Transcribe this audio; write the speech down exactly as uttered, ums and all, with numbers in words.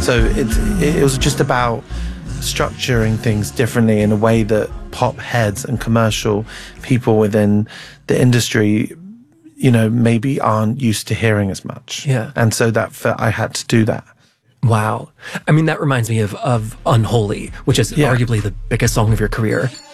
So it, it was just about structuring things differently in a way that pop heads and commercial people within the industry, you know, maybe aren't used to hearing as much. Yeah. And so that felt I had to do that. Wow. I mean, that reminds me of, of Unholy, which is Yeah. arguably the biggest song of your career.